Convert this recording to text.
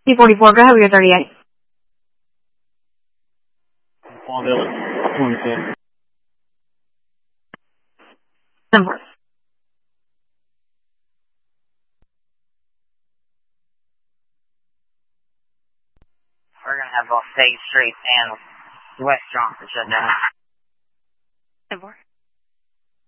T44, go ahead with your 38. Simple. We're going to have both State Street and West Strongford shut down. Simple.